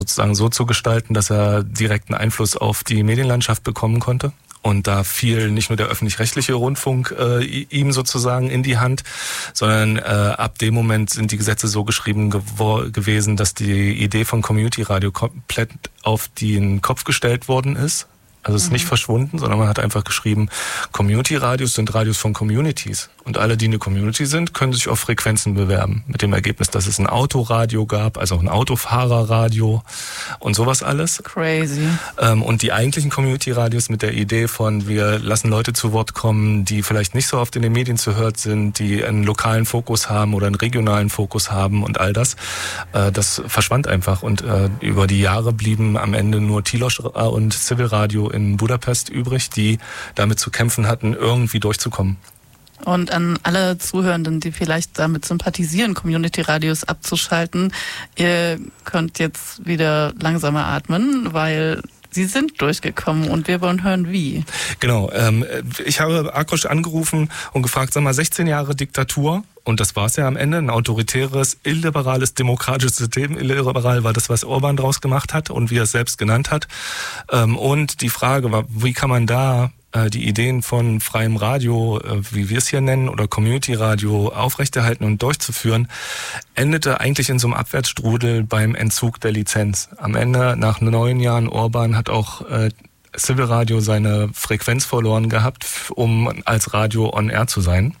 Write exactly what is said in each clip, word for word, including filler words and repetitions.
sozusagen so zu gestalten, dass er direkten Einfluss auf die Medienlandschaft bekommen konnte. Und da fiel nicht nur der öffentlich-rechtliche Rundfunk äh, ihm sozusagen in die Hand, sondern äh, ab dem Moment sind die Gesetze so geschrieben gewo- gewesen, dass die Idee von Community Radio komplett auf den Kopf gestellt worden ist. Also es ist mhm. nicht verschwunden, sondern man hat einfach geschrieben, Community-Radios sind Radios von Communities. Und alle, die eine Community sind, können sich auf Frequenzen bewerben. Mit dem Ergebnis, dass es ein Autoradio gab, also ein Autofahrerradio und sowas alles. Crazy. Ähm, und die eigentlichen Community-Radios mit der Idee von, wir lassen Leute zu Wort kommen, die vielleicht nicht so oft in den Medien zu hören sind, die einen lokalen Fokus haben oder einen regionalen Fokus haben und all das, äh, das verschwand einfach. Und äh, über die Jahre blieben am Ende nur Tilos und Civil Radio in Budapest übrig, die damit zu kämpfen hatten, irgendwie durchzukommen. Und an alle Zuhörenden, die vielleicht damit sympathisieren, Community-Radios abzuschalten, ihr könnt jetzt wieder langsamer atmen, weil Sie sind durchgekommen und wir wollen hören, wie. Genau, ähm, ich habe Ákos angerufen und gefragt, sag mal, sechzehn Jahre Diktatur, und das war es ja am Ende, ein autoritäres, illiberales, demokratisches System. Illiberal war das, was Orban draus gemacht hat und wie er es selbst genannt hat. Ähm, und die Frage war, wie kann man da die Ideen von freiem Radio, wie wir es hier nennen, oder Community-Radio aufrechterhalten und durchzuführen, endete eigentlich in so einem Abwärtsstrudel beim Entzug der Lizenz. Am Ende, nach neun Jahren Orban, hat auch äh, Civil Radio seine Frequenz verloren gehabt, um als Radio on air zu sein.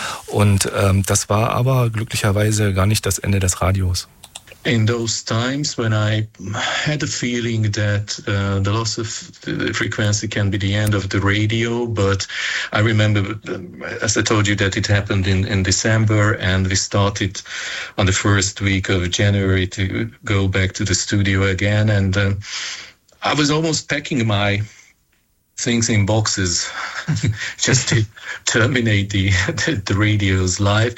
Und ähm, das war aber glücklicherweise gar nicht das Ende des Radios. In those times when I had a feeling that uh, the loss of frequency can be the end of the radio, but I remember, as I told you, that it happened in, in December, and we started on the first week of January to go back to the studio again, and uh, I was almost packing my things in boxes just to terminate the, the the radio's life,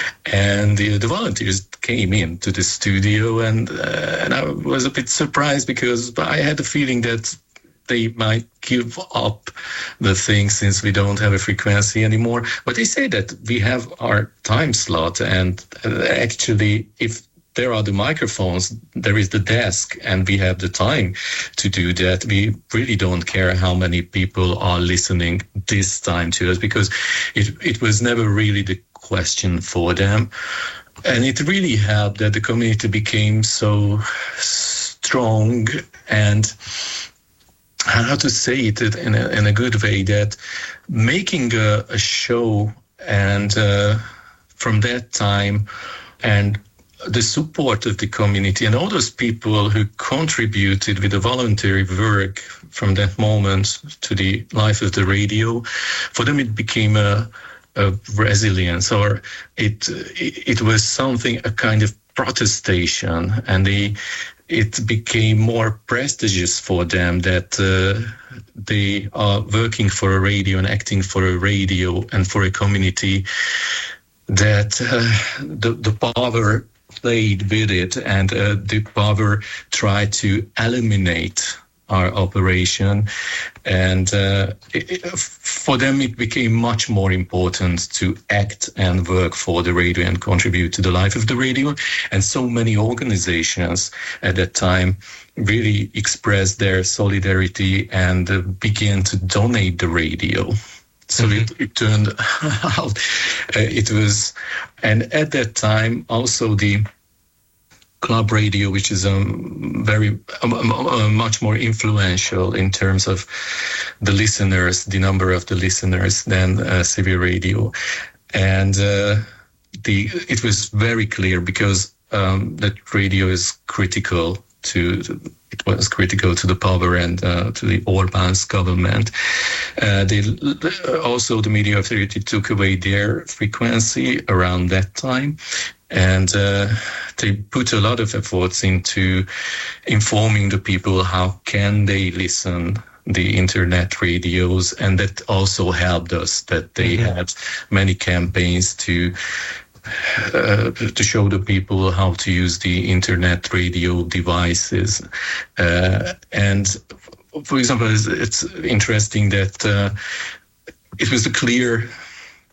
and the, the volunteers came in to the studio, and uh, and I was a bit surprised because I had the feeling that they might give up the thing since we don't have a frequency anymore. But they say that we have our time slot, and uh, actually if there are the microphones, there is the desk, and we have the time to do that. We really don't care how many people are listening this time to us, because it it was never really the question for them. And it really helped that the community became so strong, and how to say it in a, in a good way, that making a, a show, and uh, from that time, and the support of the community and all those people who contributed with the voluntary work from that moment to the life of the radio, for them it became a, a resilience, or it, it it was something, a kind of protestation, and they, it became more prestigious for them that uh, they are working for a radio and acting for a radio and for a community, that uh, the, the power played with it, and uh, the power tried to eliminate our operation, and uh, it, it, for them it became much more important to act and work for the radio and contribute to the life of the radio. And so many organizations at that time really expressed their solidarity and uh, began to donate the radio. So mm-hmm. it, it turned out, uh, it was, and at that time also the club radio, which is um, very um, uh, much more influential in terms of the listeners, the number of the listeners, than uh, Civil Radio, and uh, the it was very clear, because um, that radio is critical to. It was critical to the power and uh, to the Orban's government. Uh, they also, the media authority took away their frequency around that time, and uh, they put a lot of efforts into informing the people how can they listen the internet radios, and that also helped us, that they mm-hmm. had many campaigns to Uh, to show the people how to use the internet radio devices. Uh, and for example, it's, it's interesting that uh, it was a clear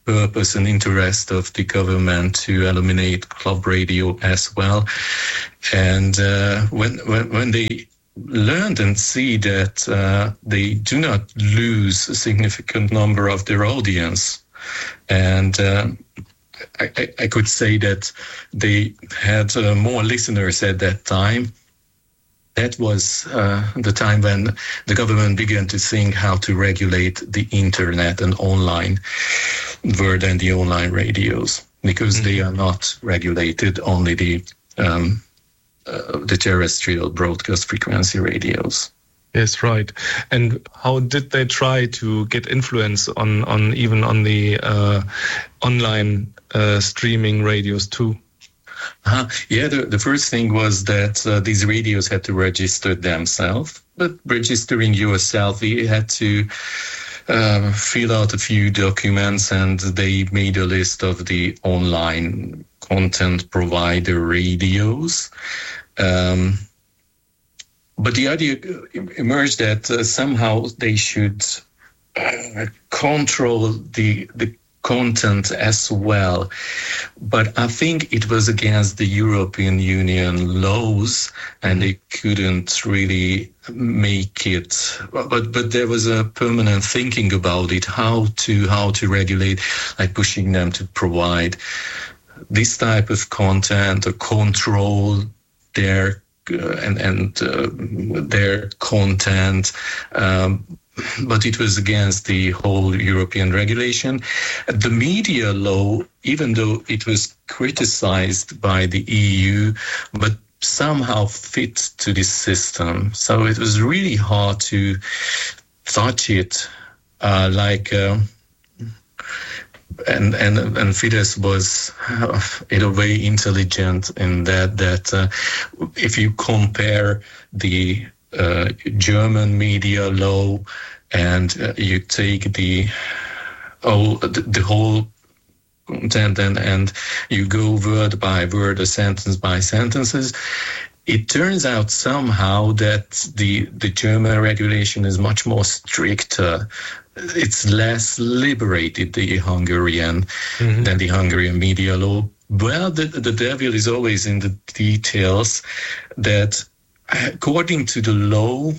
purpose and interest of the government to eliminate club radio as well. And uh, when, when when they learned and see that uh, they do not lose a significant number of their audience, and uh, I, I, I could say that they had uh, more listeners at that time. That was uh, the time when the government began to think how to regulate the internet and online word and the online radios, because mm-hmm. they are not regulated, only the um, uh, the terrestrial broadcast frequency radios. Yes, right. And how did they try to get influence on, on even on the uh, online uh, streaming radios too? Uh, yeah, the, the first thing was that uh, these radios had to register themselves. But registering yourself, you had to uh, fill out a few documents, and they made a list of the online content provider radios. Um, but the idea emerged that uh, somehow they should uh, control the the content as well. But I think it was against the European Union laws, and they couldn't really make it. But but there was a permanent thinking about it, how to how to regulate, like pushing them to provide this type of content or control their uh, and and uh, their content. Um, But it was against the whole European regulation. The media law, even though it was criticized by the E U, but somehow fit to this system. So it was really hard to touch it, uh, like, uh, and and and Fidesz was uh, in a way intelligent in that that uh, if you compare the uh, German media law and uh, you take the oh the, the whole content and and you go word by word or sentence by sentences, it turns out somehow that the the German regulation is much more stricter. It's less liberated, the Hungarian, mm-hmm. than the Hungarian media law. Well, the, the devil is always in the details. That according to the law,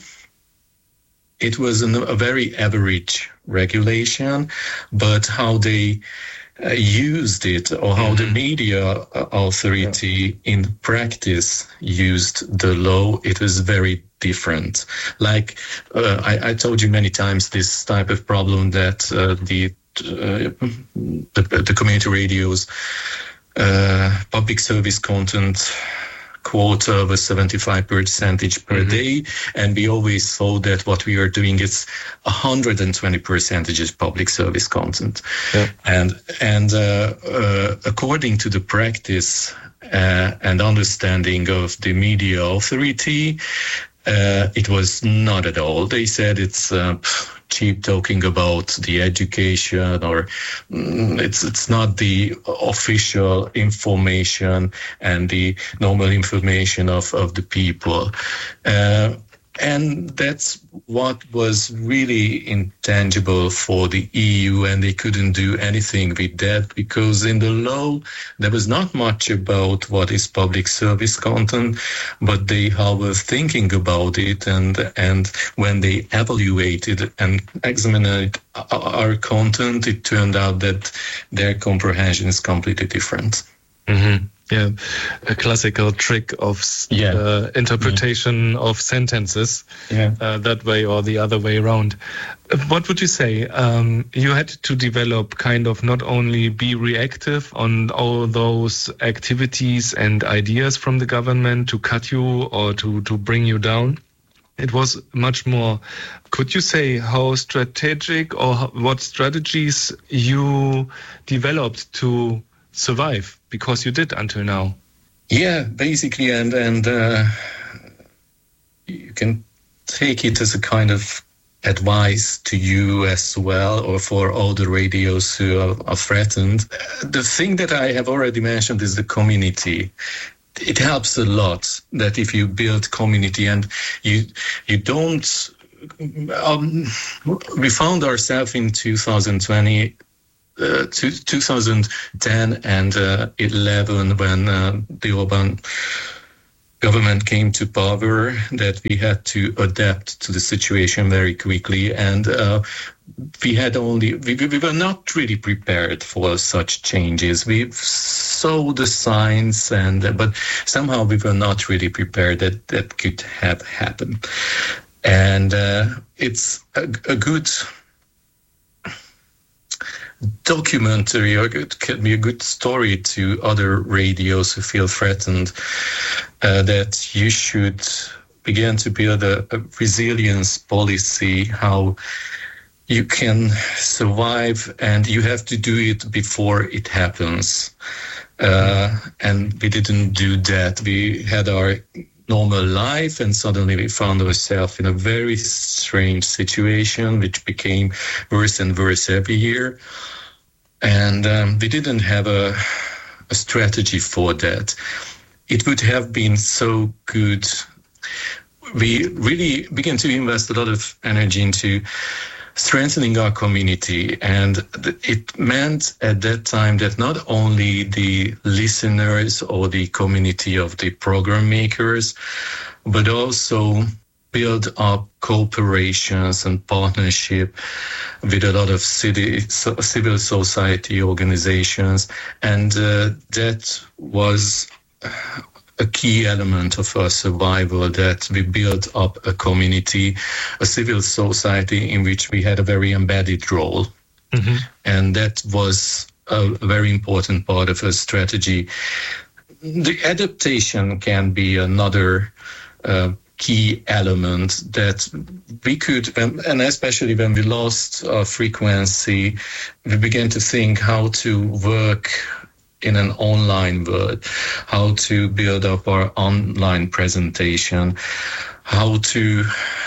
it was an, a very average regulation, but how they uh, used it, or how mm-hmm. the media authority in practice used the law, it was very different. Like uh, I, I told you many times, this type of problem that uh, the, uh, the the community radios uh, public service content quota was seventy-five percentage per mm-hmm. day, and we always thought that what we are doing is one hundred twenty percentage is public service content. Yeah. And and uh, uh, according to the practice uh, and understanding of the media authority, uh, it was not at all. They said it's uh, cheap talking about the education, or mm, it's it's not the official information and the normal information of, of the people. Uh, and that's what was really intangible for the E U, and they couldn't do anything with that, because in the law there was not much about what is public service content, but they were thinking about it, and and when they evaluated and examined our content, it turned out that their comprehension is completely different. Mm-hmm. Yeah, a classical trick of yeah. uh, interpretation yeah. of sentences, yeah. uh, that way or the other way around. What would you say? Um, you had to develop kind of not only be reactive on all those activities and ideas from the government to cut you or to, to bring you down. It was much more. Could you say how strategic or how, what strategies you developed to survive, because you did until now? Yeah, basically, and and uh, you can take it as a kind of advice to you as well, or for all the radios who are, are threatened. The thing that I have already mentioned is the community. It helps a lot that if you build community and you you don't. Um, we found ourselves in two thousand twenty uh, two, twenty ten and uh, eleven, when uh, the Orban government came to power, that we had to adapt to the situation very quickly, and uh, we had only we, we were not really prepared for such changes. We saw the signs, and but somehow we were not really prepared that that could have happened. And uh, it's a, a good documentary, or it can be a good story to other radios who feel threatened, uh, that you should begin to build a, a resilience policy, how you can survive, and you have to do it before it happens. Uh, and we didn't do that. We had our normal life, and suddenly we found ourselves in a very strange situation, which became worse and worse every year. And um, we didn't have a, a strategy for that. It would have been so good. We really began to invest a lot of energy into strengthening our community, and it meant at that time that not only the listeners or the community of the program makers, but also build up cooperations and partnership with a lot of city, civil society organizations, and uh, that was a key element of our survival, that we built up a community, a civil society in which we had a very embedded role. Mm-hmm. And that was a very important part of our strategy. The adaptation can be another uh, key element that we could, and especially when we lost our frequency, we began to think how to work in an online world, how to build up our online presentation, how to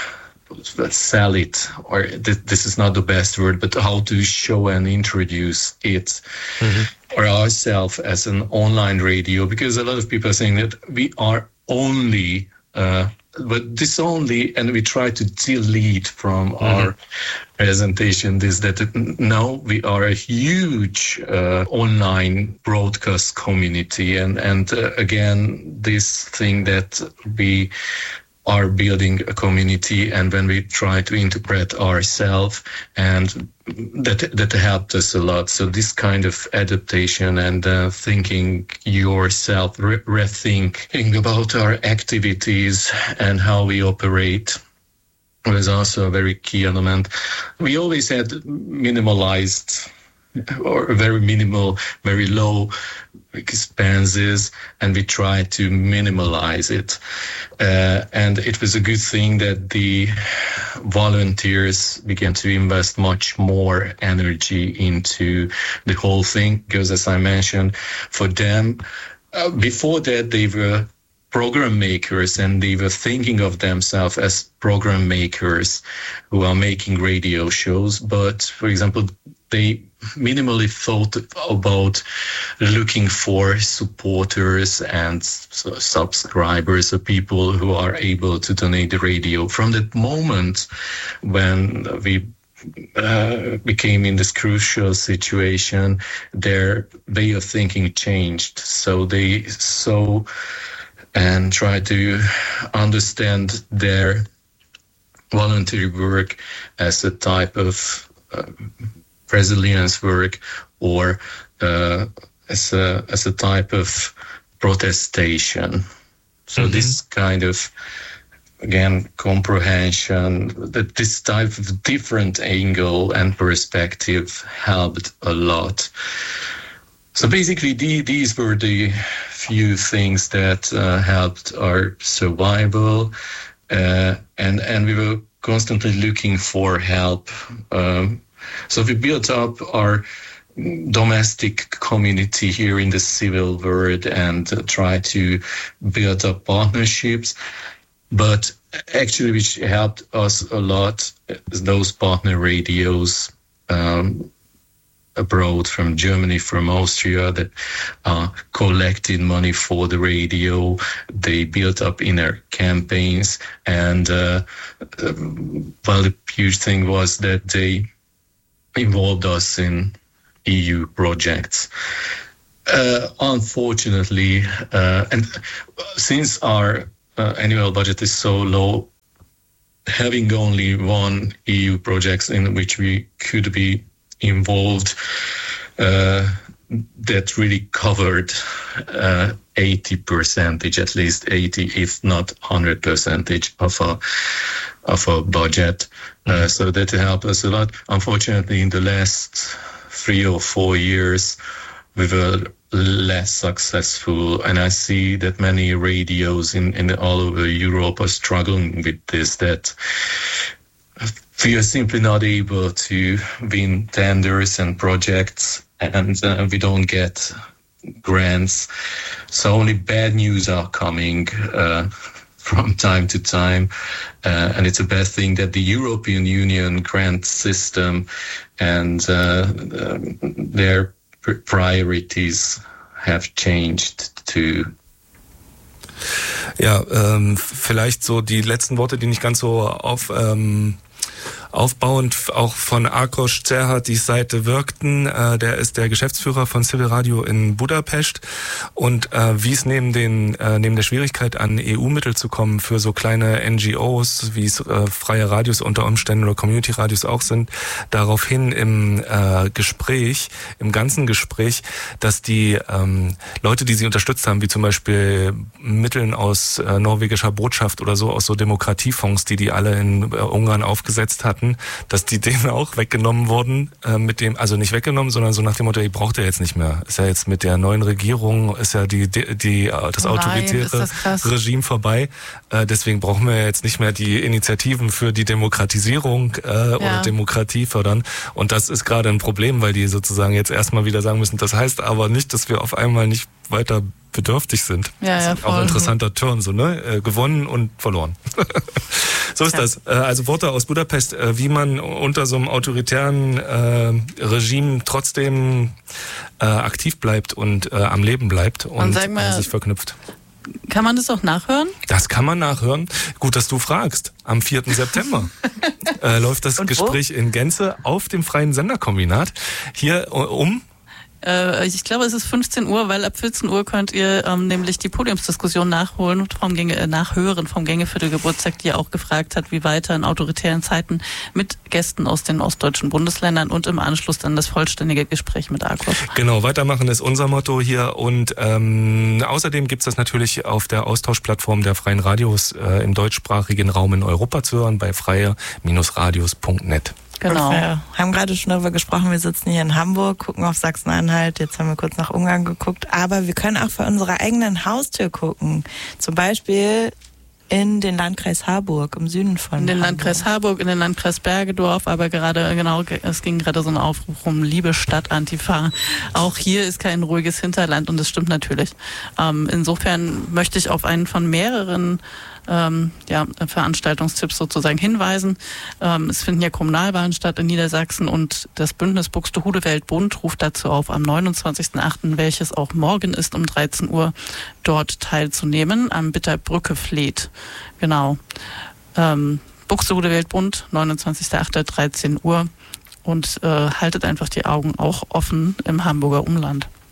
sell it, or th- this is not the best word, but how to show and introduce it, mm-hmm. or ourselves as an online radio, because a lot of people are saying that we are only uh, but this only, and we try to delete from mm-hmm. our presentation this, that now we are a huge uh, online broadcast community. And, and uh, again, this thing that we are building a community, and when we try to interpret ourselves, and that that helped us a lot. So this kind of adaptation and uh, thinking yourself, re- rethinking about our activities and how we operate was also a very key element. We always had minimalized or very minimal, very low expenses, and we tried to minimalize it. Uh, and it was a good thing that the volunteers began to invest much more energy into the whole thing, because as I mentioned, for them, uh, before that they were program makers, and they were thinking of themselves as program makers who are making radio shows. But for example, they minimally thought about looking for supporters and subscribers, or people who are able to donate the radio. From that moment when we uh, became in this crucial situation, their way of thinking changed. So they saw and tried to understand their voluntary work as a type of uh, resilience work, or uh, as a as a type of protestation. So mm-hmm. this kind of, again, comprehension, that this type of different angle and perspective helped a lot. So basically, the, these were the few things that uh, helped our survival, uh, and and we were constantly looking for help. Um, So we built up our domestic community here in the civil world, and uh, try to build up partnerships. But actually, which helped us a lot is those partner radios um, abroad, from Germany, from Austria, that uh, collected money for the radio. They built up inner campaigns, and uh, well, the huge thing was that they involved us in E U projects. Uh, unfortunately, uh, and since our uh, annual budget is so low, having only one E U project in which we could be involved, uh, that really covered uh, eighty percentage, at least eighty, if not one hundred percentage of a of a budget. Uh, so that helped us a lot. Unfortunately, in the last three or four years, we were less successful, and I see that many radios in, in all over Europe are struggling with this, that we are simply not able to win tenders and projects, and uh, we don't get grants. So only bad news are coming uh, from time to time, uh, and it's a bad thing that the European Union grant system and uh, um, their priorities have changed too. Ja, ähm, vielleicht so die letzten Worte, die nicht ganz so auf ähm, aufbauend auch von Ákos Cserhátys Seite wirkten. Äh, der ist der Geschäftsführer von Civil Radio in Budapest, und äh, wie es neben den äh, neben der Schwierigkeit an E U-Mittel zu kommen für so kleine N G Os, wie es äh, freie Radios unter Umständen oder Community-Radios auch sind, daraufhin im äh, Gespräch, im ganzen Gespräch, dass die ähm, Leute, die sie unterstützt haben, wie zum Beispiel Mitteln aus äh, norwegischer Botschaft oder so, aus so Demokratiefonds, die die alle in äh, Ungarn aufgesetzt hatten, dass die denen auch weggenommen wurden, äh, mit dem, also nicht weggenommen, sondern so nach dem Motto, ihr braucht ja jetzt nicht mehr. Ist ja jetzt mit der neuen Regierung, ist ja die, die, die das autoritäre das Regime vorbei. Äh, deswegen brauchen wir jetzt nicht mehr die Initiativen für die Demokratisierung äh, ja. oder Demokratie fördern. Und das ist gerade ein Problem, weil die sozusagen jetzt erstmal wieder sagen müssen, das heißt aber nicht, dass wir auf einmal nicht weiter bedürftig sind. Ja, das ja, ist auch ein interessanter Turn, so, ne? Äh, gewonnen und verloren. So ist ja. das. Äh, also Worte aus Budapest, äh, wie man unter so einem autoritären äh, Regime trotzdem äh, aktiv bleibt und äh, am Leben bleibt und, und sag mal, äh, sich verknüpft. Kann man das auch nachhören? Das kann man nachhören. Gut, dass du fragst. Am vierten September äh, läuft das und Gespräch wo? in Gänze auf dem Freien Senderkombinat. Hier um... Ich glaube, es ist fünfzehn Uhr, weil ab vierzehn Uhr könnt ihr ähm, nämlich die Podiumsdiskussion nachholen, vom Gänge, äh, nachhören vom Gängeviertel-Geburtstag, die auch gefragt hat, wie weiter in autoritären Zeiten mit Gästen aus den ostdeutschen Bundesländern, und im Anschluss dann das vollständige Gespräch mit Ákos. Genau, weitermachen ist unser Motto hier, und ähm, außerdem gibt's das natürlich auf der Austauschplattform der Freien Radios äh, im deutschsprachigen Raum in Europa zu hören, bei freie Radios Punkt net. Genau. Wir haben gerade schon darüber gesprochen, wir sitzen hier in Hamburg, gucken auf Sachsen-Anhalt, jetzt haben wir kurz nach Ungarn geguckt, aber wir können auch vor unserer eigenen Haustür gucken. Zum Beispiel in den Landkreis Harburg, im Süden von In den Hamburg. Landkreis Harburg, in den Landkreis Bergedorf, aber gerade, genau, es ging gerade so ein Aufruf um Liebe Stadt Antifa. Auch hier ist kein ruhiges Hinterland, und das stimmt natürlich. Ähm, insofern möchte ich auf einen von mehreren Ähm, ja, Veranstaltungstipps sozusagen hinweisen. Ähm, es finden ja Kommunalwahlen statt in Niedersachsen, und das Bündnis Buxtehude-Welt-Bund ruft dazu auf, am neunundzwanzigsten achten, welches auch morgen ist, um dreizehn Uhr dort teilzunehmen, am Bitterbrücke Fleet. Genau. Ähm, Buxtehude-Welt-Bund, neunundzwanzigsten achten, dreizehn Uhr, und äh, haltet einfach die Augen auch offen im Hamburger Umland.